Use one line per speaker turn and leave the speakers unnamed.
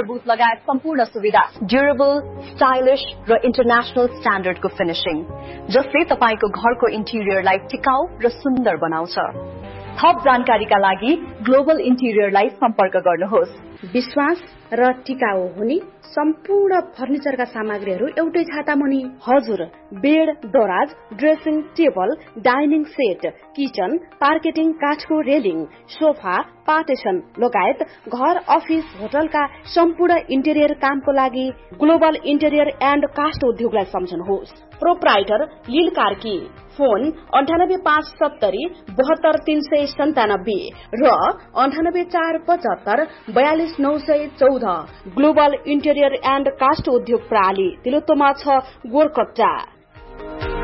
Computer booth लगायत सम्पूर्ण सुविधा, ड्युरेबल, स्टाइलिश र इन्टरनेशनल स्ट्यान्डर्डको फिनिशिङ, जसले तपाईको घरको इन्टिरियरलाई टिकाउ र सुन्दर बनाउँछ। थप जानकारीका लागि ग्लोबल इन्टिरियरलाई सम्पर्क गर्नुहोस्।
विश्वास र टिकाउ हुने सम्पूर्ण फर्निचरका सामग्रीहरू एउटै छाता मुनि। हजुर, बेड, दराज, dressing table, dining set, kitchen, पार्केटिङ, काठको रेलिङ, सोफा, पार्टिसन लगायत घर, अफिस, होटलका सम्पूर्ण इन्टेरियर कामको लागि ग्लोबल इन्टेरियर एन्ड कास्ट उद्योगलाई सम्झनुहोस्। प्रोप्राइटर लील कार्की, फोन 98570 72397 र 98475 42914। ग्लोबल इन्टेरियर एन्ड कास्ट उद्योग प्रणाली तिलोत्तमा 6 गोरकट्टा।